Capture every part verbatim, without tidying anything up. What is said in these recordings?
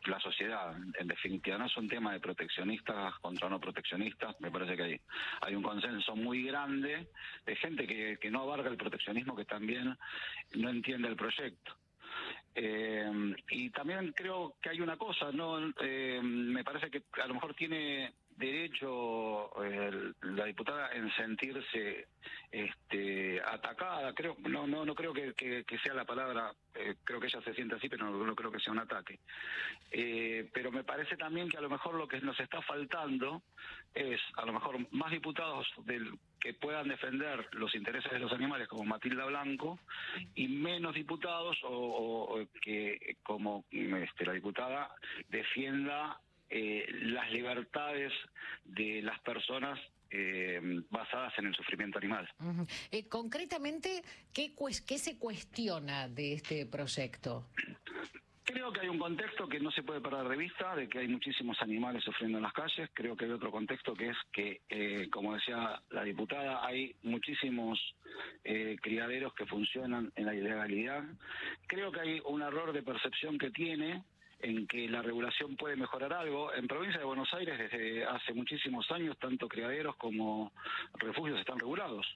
la sociedad. En definitiva, no es un tema de proteccionistas contra no proteccionistas. Me parece que hay, hay un consenso muy grande de gente que, que no abarca el proteccionismo, que también no entiende el proyecto. Eh, y también creo que hay una cosa, no eh, me parece que a lo mejor tiene derecho eh, la diputada en sentirse este, atacada. Creo no no no creo que, que, que sea la palabra, eh, creo que ella se siente así, pero no, no creo que sea un ataque. Eh, pero me parece también que a lo mejor lo que nos está faltando es a lo mejor más diputados del que puedan defender los intereses de los animales, como Matilda Blanco, y menos diputados o, o, o que, como este, la diputada, defienda eh, las libertades de las personas eh, basadas en el sufrimiento animal. Uh-huh. eh, concretamente, ¿qué, ¿qué se cuestiona de este proyecto? Creo que hay un contexto que no se puede perder de vista, de que hay muchísimos animales sufriendo en las calles. Creo que hay otro contexto que es que, eh, como decía la diputada, hay muchísimos eh, criaderos que funcionan en la ilegalidad. Creo que hay un error de percepción que tiene en que la regulación puede mejorar algo. En provincia de Buenos Aires, desde hace muchísimos años, tanto criaderos como refugios están regulados.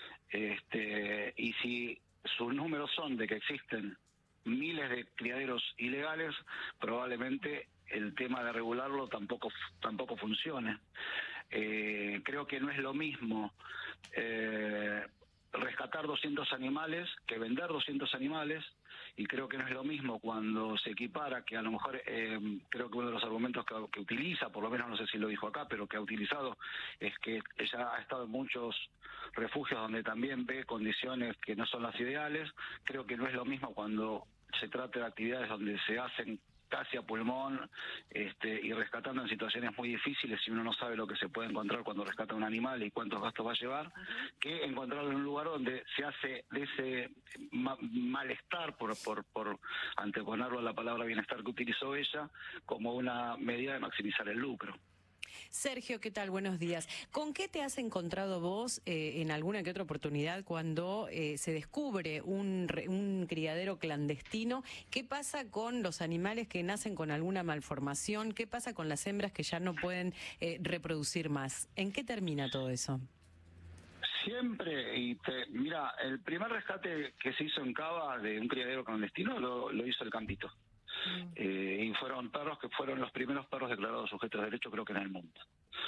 Este, y si sus números son de que existen miles de criaderos ilegales, probablemente el tema de regularlo tampoco tampoco funcione. Eh, creo que no es lo mismo eh, rescatar doscientos animales que vender doscientos animales, y creo que no es lo mismo cuando se equipara, que a lo mejor eh, creo que uno de los argumentos que, que utiliza, por lo menos no sé si lo dijo acá, pero que ha utilizado, es que ella ha estado en muchos refugios donde también ve condiciones que no son las ideales. Creo que no es lo mismo cuando se trata de actividades donde se hacen casi a pulmón este, y rescatando en situaciones muy difíciles, si uno no sabe lo que se puede encontrar cuando rescata un animal y cuántos gastos va a llevar, uh-huh, que encontrarlo en un lugar donde se hace de ese ma malestar, por, por, por anteponerlo a la palabra bienestar que utilizó ella, como una medida de maximizar el lucro. Sergio, ¿qué tal? Buenos días. ¿Con qué te has encontrado vos eh, en alguna que otra oportunidad cuando eh, se descubre un, un criadero clandestino? ¿Qué pasa con los animales que nacen con alguna malformación? ¿Qué pasa con las hembras que ya no pueden eh, reproducir más? ¿En qué termina todo eso? Siempre, y te, mira, el primer rescate que se hizo en Cava de un criadero clandestino lo, lo hizo el Campito. Mm. Eh, y fueron perros que fueron los primeros perros declarados sujetos de derecho, creo que en el mundo.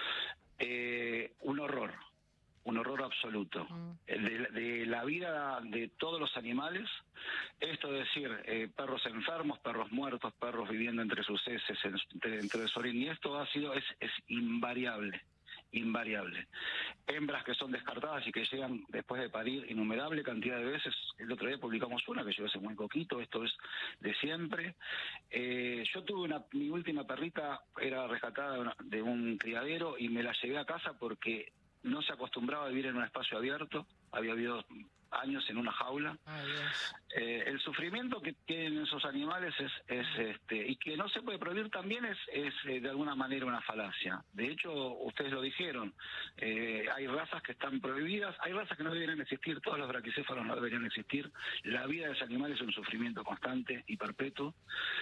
Eh, un horror, un horror absoluto. Mm. De, de la vida de todos los animales, esto es decir, eh, perros enfermos, perros muertos, perros viviendo entre sus heces, entre, entre su orín, y esto ha sido, es, es invariable. invariable. Hembras que son descartadas y que llegan después de parir innumerable cantidad de veces. El otro día publicamos una que llegó hace muy poquito, esto es de siempre. Eh, yo tuve una, mi última perrita era rescatada de, una, de un criadero y me la llevé a casa porque no se acostumbraba a vivir en un espacio abierto, había habido años en una jaula. Ay, eh, el sufrimiento que tienen esos animales es, es este, y que no se puede prohibir también es, es eh, de alguna manera una falacia. De hecho, ustedes lo dijeron, eh, hay razas que están prohibidas, hay razas que no deberían existir, todos los braquicéfalos no deberían existir. La vida de ese animal es un sufrimiento constante y perpetuo.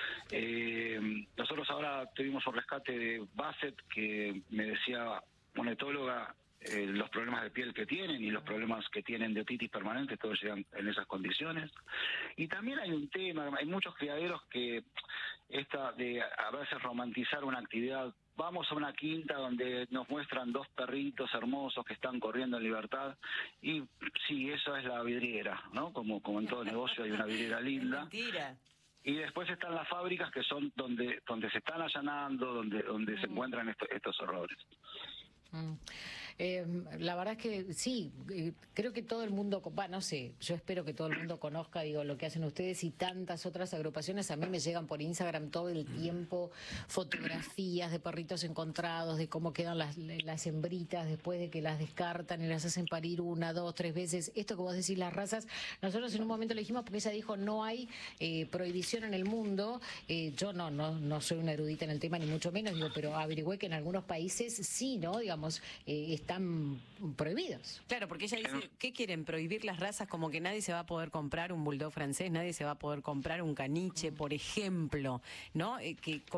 Eh, nosotros ahora tuvimos un rescate de Basset, que me decía una etóloga, Eh, los problemas de piel que tienen y los problemas que tienen de otitis permanente, todos llegan en esas condiciones. Y también hay un tema, hay muchos criaderos que esta de a veces romantizar una actividad, vamos a una quinta donde nos muestran dos perritos hermosos que están corriendo en libertad, y sí, eso es la vidriera, ¿no? Como, como en todo negocio hay una vidriera linda. Mentira. Y después están las fábricas que son donde donde se están allanando, donde donde mm. se encuentran esto, estos horrores. Mm. Eh, la verdad es que sí, eh, creo que todo el mundo, va, no sé, yo espero que todo el mundo conozca, digo, lo que hacen ustedes y tantas otras agrupaciones. A mí me llegan por Instagram todo el tiempo fotografías de perritos encontrados, de cómo quedan las, las hembritas después de que las descartan y las hacen parir una, dos, tres veces. Esto que vos decís, las razas, nosotros en un momento le dijimos, porque ella dijo, no hay eh, prohibición en el mundo. Eh, yo no, no, no soy una erudita en el tema, ni mucho menos, digo, pero averigüé que en algunos países sí, ¿no? Digamos, eh, están prohibidos. Claro, porque ella dice, ¿qué quieren? Prohibir las razas, como que nadie se va a poder comprar un bulldog francés, nadie se va a poder comprar un caniche, por ejemplo, ¿no? Eh, que